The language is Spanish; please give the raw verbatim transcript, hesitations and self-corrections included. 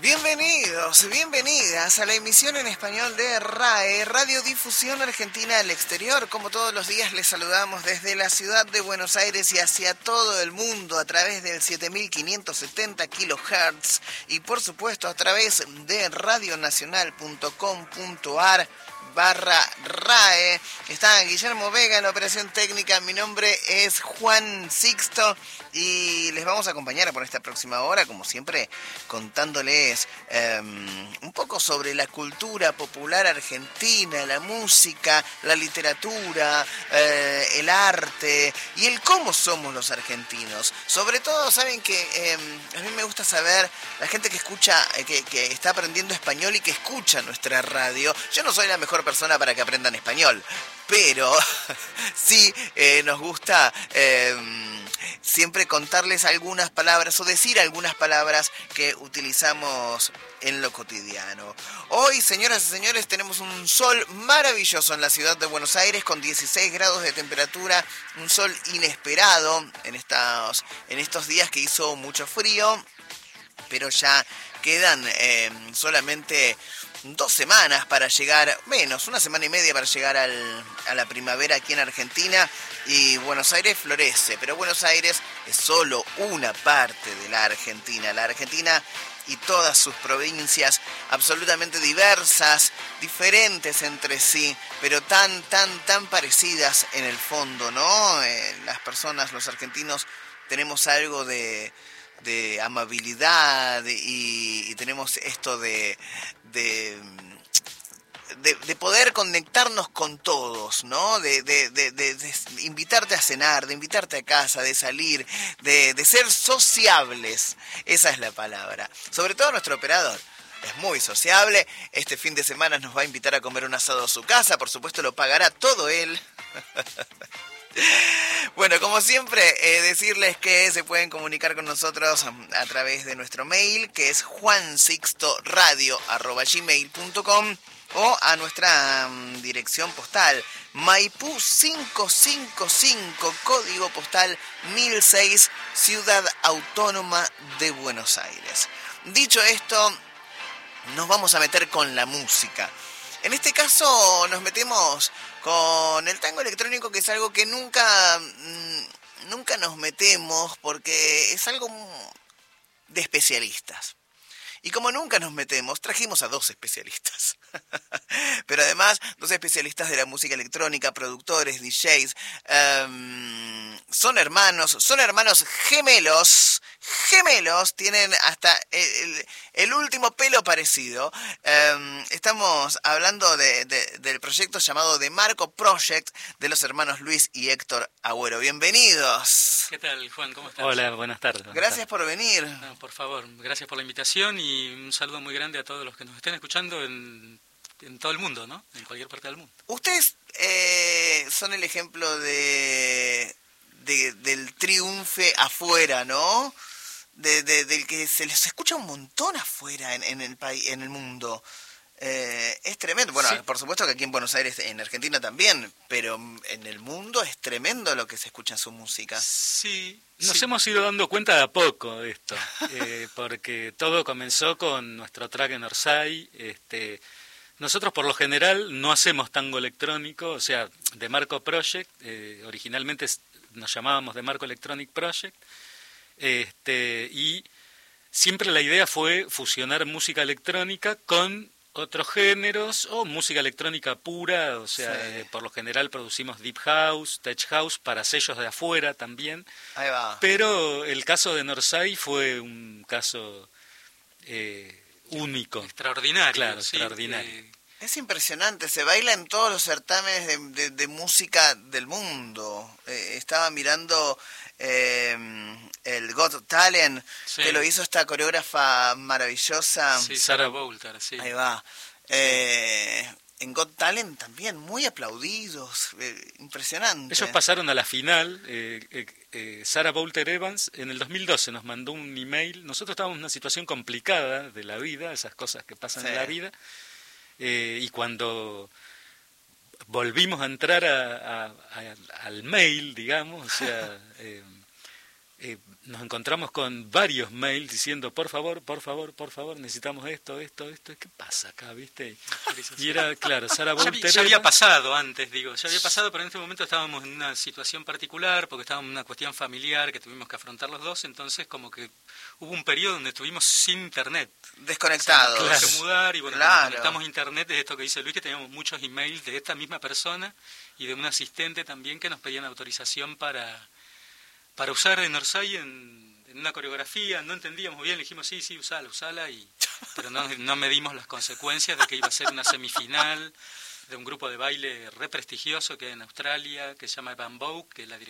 Bienvenidos, bienvenidas a la emisión en español de R A E, Radiodifusión Argentina al Exterior. Como todos los días les saludamos desde la ciudad de Buenos Aires y hacia todo el mundo a través del siete mil quinientos setenta kilohertz y por supuesto a través de radionacional punto com punto ar barra R A E. Está Guillermo Vega en la operación técnica. Mi nombre es Juan Sixto y les vamos a acompañar por esta próxima hora, como siempre, contándoles eh, un poco sobre la cultura popular argentina, la música, la literatura, eh, el arte y el cómo somos los argentinos. Sobre todo, saben que eh, a mí me gusta saber la gente que escucha, eh, que, que está aprendiendo español y que escucha nuestra radio. Yo no soy la mejor persona para que aprendan español, pero sí eh, nos gusta eh, siempre contarles algunas palabras o decir algunas palabras que utilizamos en lo cotidiano. Hoy, señoras y señores, tenemos un sol maravilloso en la ciudad de Buenos Aires con dieciséis grados de temperatura, un sol inesperado en estos, en estos días que hizo mucho frío, pero ya quedan eh, solamente dos semanas para llegar, menos, una semana y media para llegar al, a la primavera aquí en Argentina, y Buenos Aires florece, pero Buenos Aires es solo una parte de la Argentina. La Argentina y todas sus provincias absolutamente diversas, diferentes entre sí, pero tan, tan, tan parecidas en el fondo, ¿no? Eh, las personas, los argentinos, tenemos algo de... de amabilidad y, y tenemos esto de, de, de, de poder conectarnos con todos, ¿no? De, de, de, de, de invitarte a cenar, de invitarte a casa, de salir, de, de ser sociables. Esa es la palabra. Sobre todo nuestro operador. Es muy sociable. Este fin de semana nos va a invitar a comer un asado a su casa. Por supuesto lo pagará todo él. Bueno, como siempre, eh, decirles que se pueden comunicar con nosotros a, a través de nuestro mail, que es juansixtoradio arroba gmail punto com, o a nuestra um, dirección postal, Maipú quinientos cincuenta y cinco, código postal mil seis, Ciudad Autónoma de Buenos Aires. Dicho esto, nos vamos a meter con la música. En este caso nos metemos con el tango electrónico, que es algo que nunca, nunca nos metemos porque es algo de especialistas. Y como nunca nos metemos, trajimos a dos especialistas. Pero además, dos especialistas de la música electrónica, productores, D Js. Um, son hermanos, son hermanos gemelos. Gemelos, tienen hasta el, el, el último pelo parecido. Um, estamos hablando de, de, del proyecto llamado The Marco Project, de los hermanos Luis y Héctor Agüero. Bienvenidos. ¿Qué tal, Juan? ¿Cómo estás? Hola, buenas tardes. Buenas gracias tardes. por venir. No, por favor, gracias por la invitación y un saludo muy grande a todos los que nos estén escuchando en, en todo el mundo, ¿no? En cualquier parte del mundo. Ustedes eh, son el ejemplo de, de del triunfe afuera, ¿no? De, de, del que se les escucha un montón afuera en, en el país, en el mundo. Eh, es tremendo. Bueno, sí. Por supuesto que aquí en Buenos Aires, en Argentina también, pero en el mundo es tremendo lo que se escucha en su música. Sí. Nos sí. hemos ido dando cuenta de a poco de esto, eh, porque todo comenzó con nuestro track en Orsay. Este, nosotros por lo general no hacemos tango electrónico, o sea, The Marco Project, eh, originalmente nos llamábamos The Marco Electronic Project, este, y siempre la idea fue fusionar música electrónica con otros géneros o música electrónica pura, o sea, sí. eh, por lo general producimos deep house, tech house para sellos de afuera también. Ahí va. Pero el caso de Norsay fue un caso eh, único. Extraordinario. Claro, sí, extraordinario. Eh... Es impresionante, se baila en todos los certámenes de, de, de música del mundo. Eh, estaba mirando eh, el Got Talent, sí. que lo hizo esta coreógrafa maravillosa. Sí, Sarah Boulter, sí. Ahí va. Eh, en Got Talent también, muy aplaudidos, eh, impresionante. Ellos pasaron a la final. eh, eh, eh, Sarah Boulter Evans en el dos mil doce nos mandó un email. Nosotros estábamos en una situación complicada de la vida, esas cosas que pasan sí. en la vida. Eh, y cuando volvimos a entrar a, a, a, al mail, digamos, o sea, eh, eh, nos encontramos con varios mails diciendo, por favor, por favor, por favor, necesitamos esto, esto, esto. ¿Qué pasa acá, viste? Y era, claro, Sara Ya, Bouter ya había era- pasado antes, digo, ya había pasado, pero en este momento estábamos en una situación particular, porque estábamos en una cuestión familiar que tuvimos que afrontar los dos, entonces como que hubo un periodo donde estuvimos sin internet. Desconectados. Tuvimos Claro. que mudar y bueno, Claro. cuando conectamos a internet, es esto que dice Luis, que teníamos muchos emails de esta misma persona y de un asistente también que nos pedían autorización para, para usar en Orsay en, en una coreografía. No entendíamos bien, le dijimos sí, sí, usala, usala, y, pero no, no medimos las consecuencias de que iba a ser una semifinal de un grupo de baile re prestigioso que hay en Australia, que se llama Bamboo, que la